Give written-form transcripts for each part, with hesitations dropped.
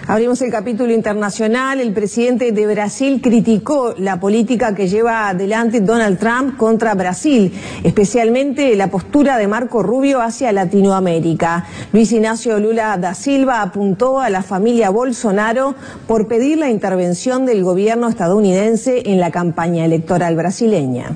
Abrimos el capítulo internacional. El presidente de Brasil criticó la política que lleva adelante Donald Trump contra Brasil, especialmente la postura de Marco Rubio hacia Latinoamérica. Luis Inácio Lula da Silva apuntó a la familia Bolsonaro por pedir la intervención del gobierno estadounidense en la campaña electoral brasileña.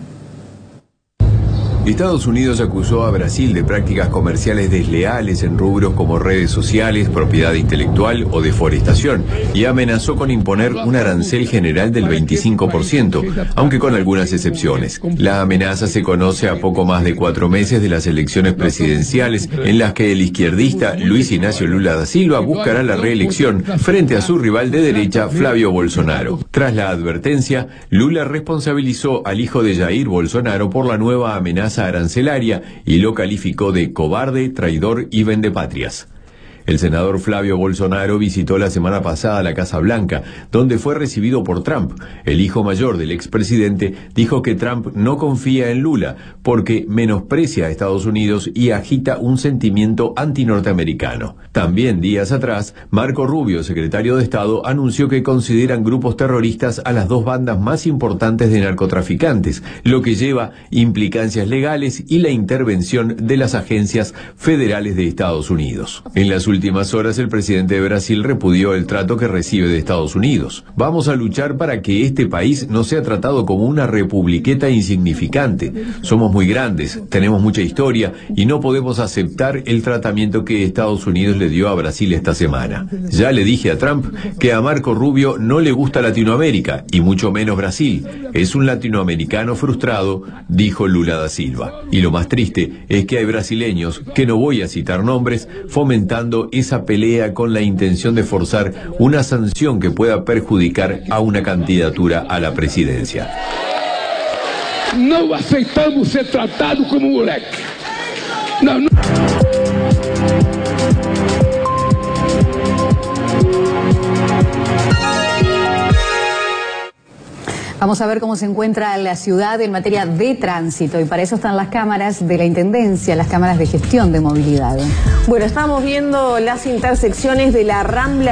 Estados Unidos acusó a Brasil de prácticas comerciales desleales en rubros como redes sociales, propiedad intelectual o deforestación y amenazó con imponer un arancel general del 25%, aunque con algunas excepciones. La amenaza se conoce a poco más de 4 meses de las elecciones presidenciales en las que el izquierdista Luis Inácio Lula da Silva buscará la reelección frente a su rival de derecha Flávio Bolsonaro. Tras la advertencia, Lula responsabilizó al hijo de Jair Bolsonaro por la nueva amenaza arancelaria y lo calificó de cobarde, traidor y vendepatrias. El senador Flávio Bolsonaro visitó la semana pasada la Casa Blanca, donde fue recibido por Trump. El hijo mayor del expresidente dijo que Trump no confía en Lula porque menosprecia a Estados Unidos y agita un sentimiento antinorteamericano. También días atrás, Marco Rubio, secretario de Estado, anunció que consideran grupos terroristas a las 2 bandas más importantes de narcotraficantes, lo que lleva implicancias legales y la intervención de las agencias federales de Estados Unidos. En las últimas horas, el presidente de Brasil repudió el trato que recibe de Estados Unidos. Vamos a luchar para que este país no sea tratado como una republiqueta insignificante. Somos muy grandes, tenemos mucha historia y no podemos aceptar el tratamiento que Estados Unidos le dio a Brasil esta semana. Ya le dije a Trump que a Marco Rubio no le gusta Latinoamérica y mucho menos Brasil. Es un latinoamericano frustrado, dijo Lula da Silva. Y lo más triste es que hay brasileños, que no voy a citar nombres, fomentando esa pelea con la intención de forzar una sanción que pueda perjudicar a una candidatura a la presidencia. No aceitamos ser tratado como moleque. No. Vamos a ver cómo se encuentra la ciudad en materia de tránsito y para eso están las cámaras de la Intendencia, las cámaras de gestión de movilidad. Bueno, estamos viendo las intersecciones de la Rambla